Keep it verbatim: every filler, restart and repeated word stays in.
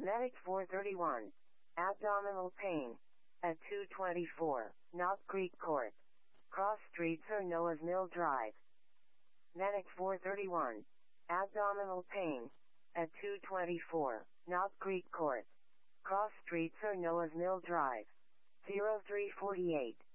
Medic four thirty-one. Abdominal pain. At two twenty-four, Knob Creek Court. Cross Street Sir Noah's Mill Drive. Medic four thirty-one. Abdominal pain. At two twenty-four, Knob Creek Court. Cross Street Sir Noah's Mill Drive. zero three four eight.